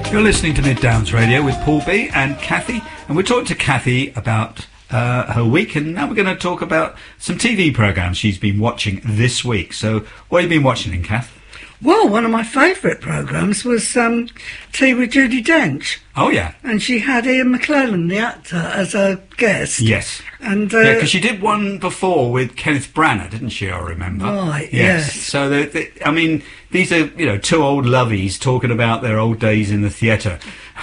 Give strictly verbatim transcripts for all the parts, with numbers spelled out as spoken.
You're listening to Mid Downs Radio with Paul B and Kathy, and we're talking to Kathy about uh, her week, and now we're going to talk about some T V programmes she's been watching this week. So, what have you been watching then, Kath? Well, one of my favourite programmes was um, Tea with Judi Dench. Oh, yeah. And she had Ian McClellan, the actor, as a guest. Yes. And uh, yeah, because she did one before with Kenneth Branagh, didn't she, I remember? Right, yes. yes. So, they, they, I mean, these are, you know, two old lovies talking about their old days in the theatre.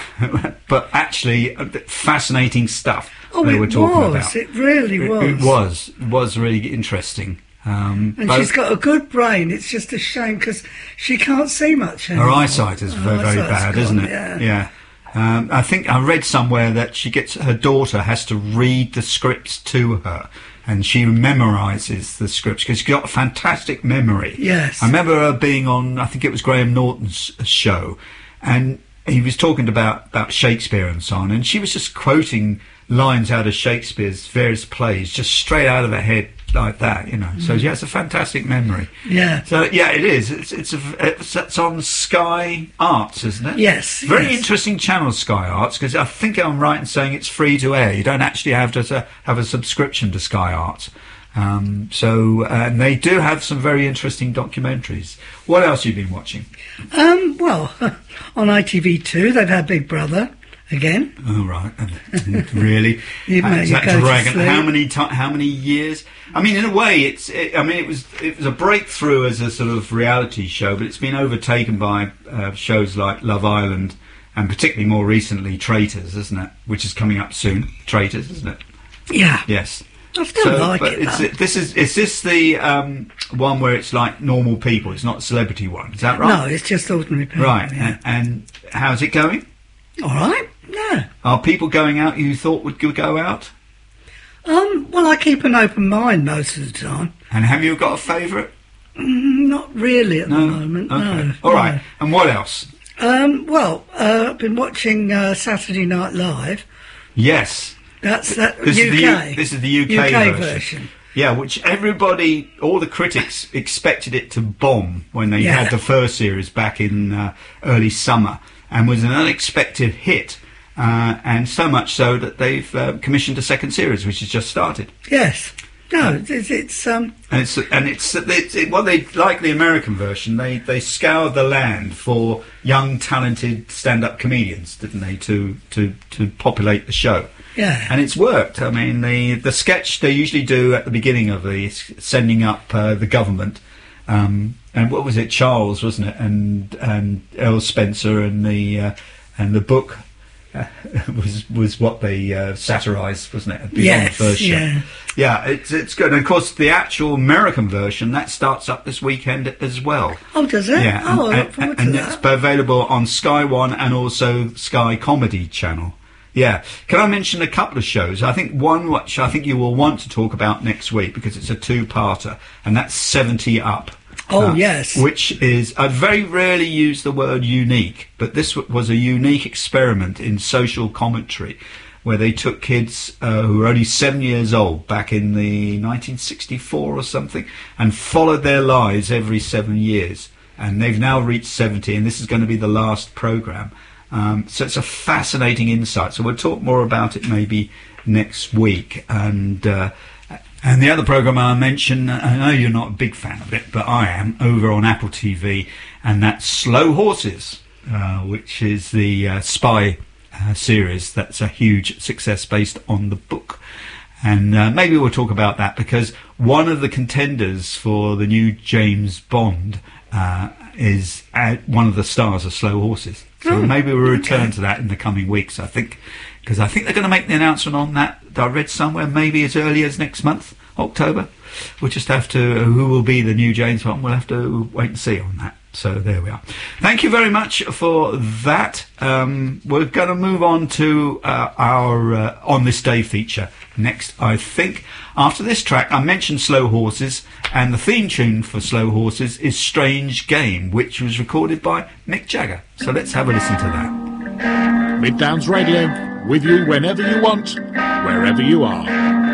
But actually, fascinating stuff oh, they were talking was. about. It really it, was. It was. It was really interesting. Um, and she's got a good brain. It's just a shame because she can't see much anymore. Her eyesight is very, very bad, gone, isn't it? Yeah. yeah. Um, I think I read somewhere that she gets her daughter has to read the scripts to her, and she memorises the scripts because she's got a fantastic memory. Yes. I remember her being on, I think it was Graham Norton's show, and he was talking about, about Shakespeare and so on, and she was just quoting lines out of Shakespeare's various plays just straight out of her head like that, you know. Mm. So she has a fantastic memory. Yeah. So yeah, it is. It's it's, a, it's, it's on Sky Arts, isn't it? Yes. Very yes. interesting channel, Sky Arts, because I think I'm right in saying it's free to air. You don't actually have to have a subscription to Sky Arts. Um, so uh, and they do have some very interesting documentaries. What else have you been watching? Um, well, on I T V two they've had Big Brother again. Oh right, really? you uh, is that you dragon? How many ti- How many years? I mean, in a way, it's. It, I mean, it was it was a breakthrough as a sort of reality show, but it's been overtaken by uh, shows like Love Island, and particularly more recently, Traitors, isn't it? Which is coming up soon. Traitors, isn't it? Yeah. Yes. I still so, like but it. It's, it this is is this the um, one where it's like normal people? It's not a celebrity one. Is that right? No, it's just ordinary people. Right. Yeah. And, and how's it going? All right. Yeah. Are people going out you thought would go out? Um. Well, I keep an open mind most of the time. And have you got a favourite? Mm, not really at no? the moment. Okay. No. All no. right. And what else? Um. Well, uh, I've been watching uh, Saturday Night Live. Yes. That's that this U K. Is the, U- this is the U K, U K version. version. Yeah, which everybody, all the critics expected it to bomb when they Yeah. had the first series back in uh, early summer, and was an unexpected hit, uh, and so much so that they've uh, commissioned a second series, which has just started. Yes. No, it's, it's um. And it's and it's, it's it, well, they like the American version. They they scoured the land for young, talented stand-up comedians, didn't they, to to to populate the show. Yeah. And it's worked. I mean, the the sketch they usually do at the beginning of the sending up uh, the government, um, and what was it, Charles, wasn't it, and and Earl Spencer, and the uh, and the book uh, was was what they uh, satirised, wasn't it? At the Yes. first show. Yeah. Yeah, it's it's good. And of course, the actual American version that starts up this weekend as well. Oh, does it? Yeah, Oh, I and, look forward and, to and that. it's available on Sky One and also Sky Comedy Channel. Yeah. Can I mention a couple of shows? I think one which I think you will want to talk about next week because it's a two-parter, and that's seventy up. Oh, uh, yes. Which is, I very rarely use the word unique, but this w- was a unique experiment in social commentary where they took kids uh, who were only seven years old back in the nineteen sixty-four or something and followed their lives every seven years. And they've now reached seventy, and this is going to be the last programme. Um, so it's a fascinating insight. So we'll talk more about it maybe next week. And uh, and the other programme I mentioned, I know you're not a big fan of it, but I am, over on Apple T V, and that's Slow Horses, uh, which is the uh, spy uh, series. That's a huge success based on the book. And uh, maybe we'll talk about that because one of the contenders for the new James Bond uh, is uh, one of the stars of Slow Horses. So oh, maybe we'll return okay. to that in the coming weeks, I think, because I think they're going to make the announcement on that, I read somewhere, maybe as early as next month, October. We'll just have to, who will be the new James Bond, we'll have to wait and see on that. So there we are. Thank you very much for that. Um, we're going to move on to uh, our uh, On This Day feature next, I think. After this track, I mentioned Slow Horses, and the theme tune for Slow Horses is Strange Game, which was recorded by Mick Jagger. So let's have a listen to that. Mid Downs Radio, with you whenever you want, wherever you are.